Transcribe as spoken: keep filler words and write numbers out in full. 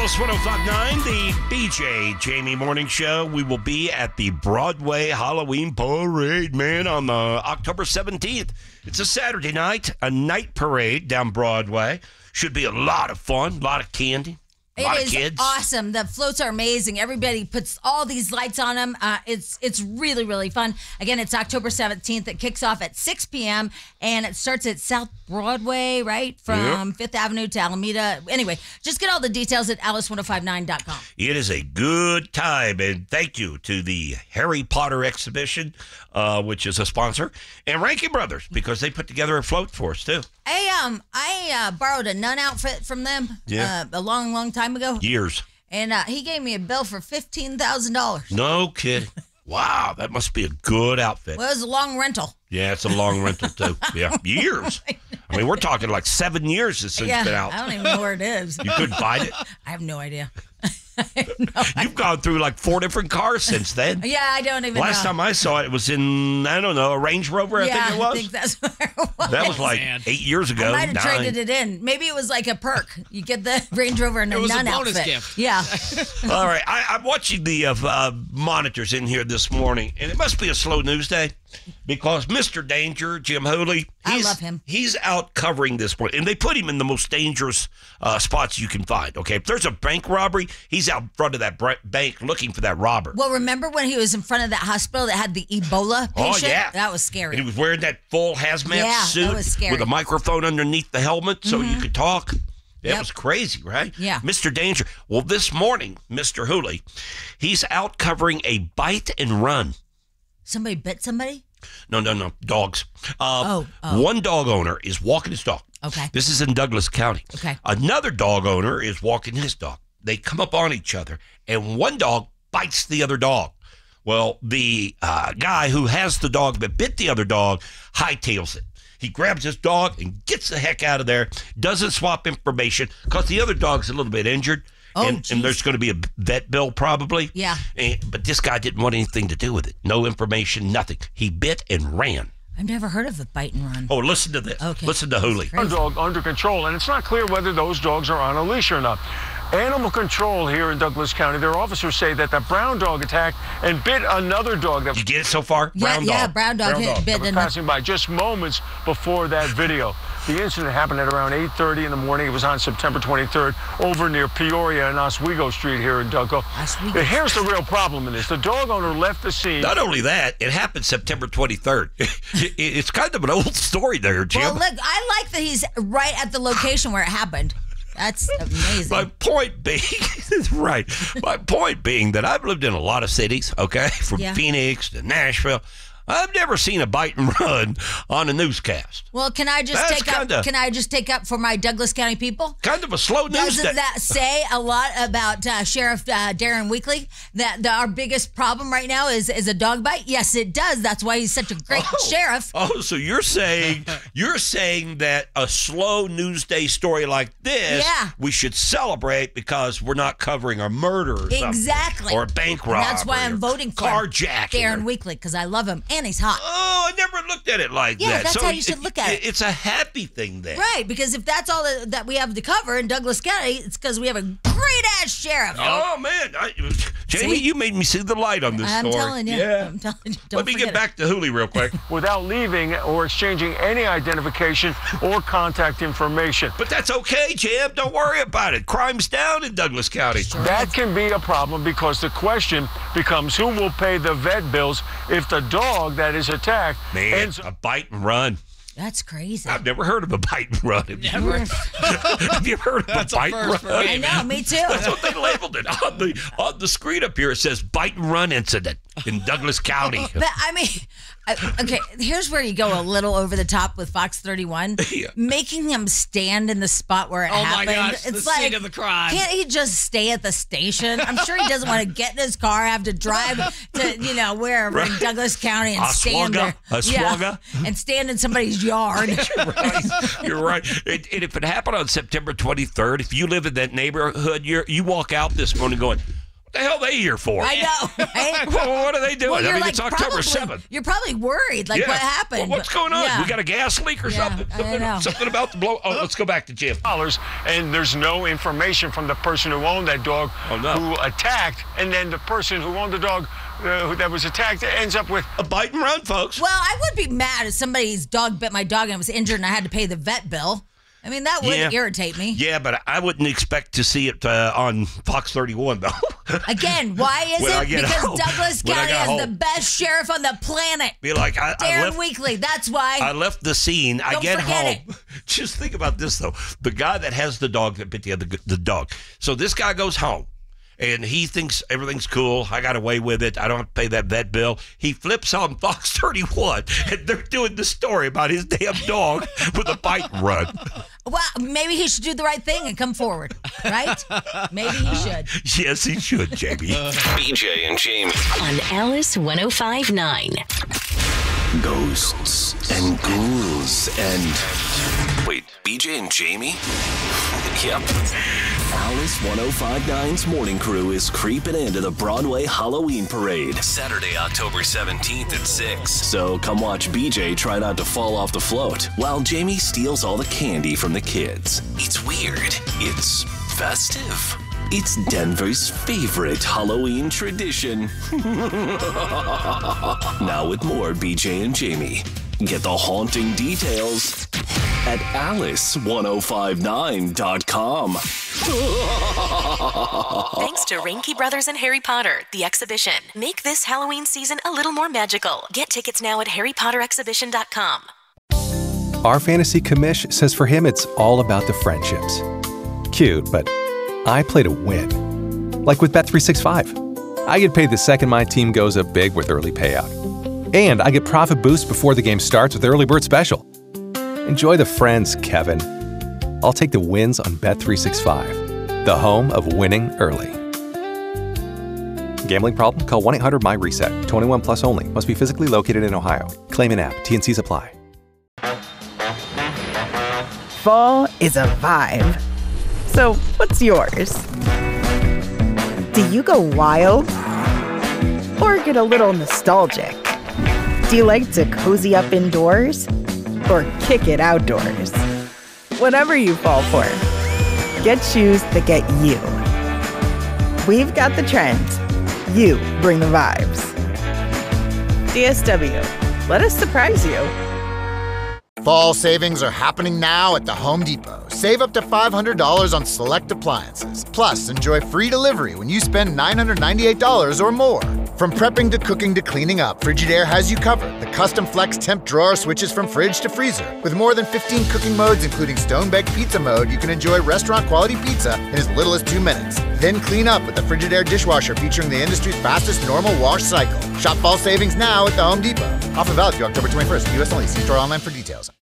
Alice one oh five point nine, the B J Jamie Morning Show. We will be at the Broadway Halloween Parade, man, on the October seventeenth. It's a Saturday night, a night parade down Broadway. Should be a lot of fun, a lot of candy. A lot It of is kids. awesome. The floats are amazing. Everybody puts all these lights on them. Uh, it's it's really, really fun. Again, it's October seventeenth. It kicks off at six p.m. and it starts at South Broadway, right? From Yep. Fifth Avenue to Alameda. Anyway, just get all the details at alice ten fifty-nine dot com. It is a good time, and thank you to the Harry Potter exhibition, uh, which is a sponsor, and Rankin Brothers, because they put together a float for us, too. I, um, I uh, borrowed a nun outfit from them Yeah. uh, a long, long time ago. Years. And uh, he gave me a bill for fifteen thousand dollars. No kidding. Wow, that must be a good outfit. Well, it was a long rental. Yeah, it's a long rental, too. Yeah, years. I mean, we're talking like seven years since it's yeah, been out. I don't even know where it is. You couldn't find it? I have no idea. I have no idea. You've gone through like four different cars since then. Yeah, I don't even Last know. time I saw it, it was in, I don't know, a Range Rover, I yeah, think it was. I think that's where it was. That was like Man. eight years ago. I might have nine. traded it in. Maybe it was like a perk. You get the Range Rover and a It was a nun bonus outfit. gift. Yeah. All right, I, I'm watching the uh, uh, monitors in here this morning, and it must be a slow news day because Mister Danger, Jim Hooley, I he's, love him. He's out covering this point, and they put him in the most dangerous uh, spots you can find. Okay, if there's a bank robbery, he's out in front of that br- bank looking for that robber. Well, remember when he was in front of that hospital that had the Ebola patient? Oh, yeah. That was scary. And he was wearing that full hazmat Yeah, that suit was scary. with a microphone underneath the helmet so you could talk. That Yep. was crazy, right? Yeah. Mister Danger. Well, this morning, Mister Hooley, he's out covering a bite and run. Somebody bit somebody? No, no, no, dogs. Uh, Oh, oh. One dog owner is walking his dog. Okay. This is in Douglas County. Okay. Another dog owner is walking his dog. They come up on each other, and one dog bites the other dog. Well, the uh, guy who has the dog that bit the other dog hightails it. He grabs his dog and gets the heck out of there, doesn't swap information because the other dog's a little bit injured. Oh, and, geez. and there's going to be a vet bill probably. Yeah. And, but this guy didn't want anything to do with it. No information, nothing. He bit and ran. I've never heard of a bite and run. Oh, listen to this. Okay. Listen to Hooley. Crazy. Dog under control, and it's not clear whether those dogs are on a leash or not. Animal control here in Douglas County, their officers say that the brown dog attacked and bit another dog that Did you get it so far? Yeah, Brown yeah, dog. brown dog hit bit was in the... passing by just moments before that video. The incident happened at around eight thirty in the morning. It was on September twenty-third over near Peoria and Oswego Street here in Douglas. Oswego. And here's the real problem in this. The dog owner left the scene. Not only that, it happened September twenty-third. It's kind of an old story there, Jim. Well, look, I like that he's right at the location where it happened. That's amazing. My point being, right, my point being that I've lived in a lot of cities, okay, from Yeah. Phoenix to Nashville. I've never seen a bite and run on a newscast. Well, can I just That's take kinda- up? Can I just take up for my Douglas County people? Kind of a slow news Doesn't day. that say a lot about uh, Sheriff uh, Darren Weekly? That the, our biggest problem right now is is a dog bite. Yes, it does. That's why he's such a great Oh. sheriff. Oh, so you're saying you're saying that a slow news day story like this, Yeah. we should celebrate because we're not covering a murder or something. Exactly. Or a bank And robbery. that's why I'm or voting for him. carjacking. Darren or- Weekly, because I love him and he's hot. Oh, I never looked at it like Yeah, that. that's so how you should look at it. It's a happy thing then. Right, because if that's all that, that we have to cover in Douglas County, it's because we have a great ass sheriff. Oh man, I, Jamie, See? you made me see the light on this I'm story. telling you. Yeah. I'm telling you. Don't Let me forget get back to Hooley real quick. Without leaving or exchanging any identification or contact information. But that's okay, Jim. Don't worry about it. Crime's down in Douglas County. That can be a problem because the question becomes who will pay the vet bills if the dog that is attacked Man, ends a bite and run. it. That's crazy. I've never heard of a bite and run. Have you, Never. have you ever heard of That's a a bite and first for run? me. I know, me too. That's what they labeled it on the on the screen up here. It says bite and run incident in Douglas County. But I mean, I- okay, here's where you go a little over the top with Fox thirty-one, Yeah. making him stand in the spot where it Oh, my happened. gosh, the it's like, scene of the crime. Can't he just stay at the station? I'm sure he doesn't want to get in his car, have to drive to, you know, wherever in Right. Douglas County and stand Oswego? there. Oswego? and stand in somebody's yard. Right. You're right. And, and if it happened on September twenty-third, if you live in that neighborhood, you're, you walk out this morning going, what the hell are they here for? I know, right? Well, what are they doing? Well, I mean, like it's October probably, seventh. You're probably worried, like Yeah. what happened? Well, what's But- going on? yeah. We got a gas leak or Yeah, something? I Something, know. something about the blow. Oh, let's go back to Jim. Dollars, and there's no information from the person who owned that dog Oh, no. who attacked, and then the person who owned the dog uh, who, that was attacked ends up with A bite and run, folks. Well, I would be mad if somebody's dog bit my dog and I was injured and I had to pay the vet bill. I mean, that would Yeah. irritate me. Yeah, but I wouldn't expect to see it uh, on Fox thirty-one, though. Again, why is When I it? get Because home. Douglas When I County got has home. the best sheriff on the planet. Be like, I, I Darren left. Weekly. That's why. I left the scene. I Don't get forget home. Just think about this, though. The guy that has the dog that bit the other the dog. So this guy goes home, and he thinks everything's cool. I got away with it. I don't have to pay that vet bill. He flips on Fox thirty-one, and they're doing the story about his damn dog with a bite and run. Well, maybe he should do the right thing and come forward, right? Maybe he should. Yes, he should, Jamie. B J and Jamie. On Alice one oh five point nine. Ghosts and ghouls and... Wait, B J and Jamie? Yep. Alice one oh five point nine's morning crew is creeping into the Broadway Halloween Parade. Saturday, October seventeenth at six. So come watch B J try not to fall off the float while Jamie steals all the candy from the kids. It's weird. It's festive. It's Denver's favorite Halloween tradition. Now with more B J and Jamie. Get the haunting details at alice one oh five nine dot com. Thanks to Ranky Brothers and Harry Potter, the exhibition. Make this Halloween season a little more magical. Get tickets now at harry potter exhibition dot com. Our fantasy commish says for him it's all about the friendships. Cute, but I play to win. Like with Bet three sixty-five. I get paid the second my team goes up big with early payout. And I get profit boost before the game starts with Early Bird Special. Enjoy the friends, Kevin. I'll take the wins on Bet three sixty-five, the home of winning early. Gambling problem? Call one eight hundred my reset. twenty-one plus only. Must be physically located in Ohio. Claim in app. T and Cs apply. Fall is a vibe. So, what's yours? Do you go wild? Or get a little nostalgic? Do you like to cozy up indoors? Or kick it outdoors? Whatever you fall for, get shoes that get you. We've got the trends. You bring the vibes. D S W, let us surprise you. Fall savings are happening now at the Home Depot. Save up to five hundred dollars on select appliances. Plus, enjoy free delivery when you spend nine hundred ninety-eight dollars or more. From prepping to cooking to cleaning up, Frigidaire has you covered. The custom flex temp drawer switches from fridge to freezer. With more than fifteen cooking modes, including stone-baked pizza mode, you can enjoy restaurant-quality pizza in as little as two minutes. Then clean up with the Frigidaire dishwasher featuring the industry's fastest normal wash cycle. Shop fall savings now at the Home Depot. Offer valid through October twenty-first. U S only. See store online for details.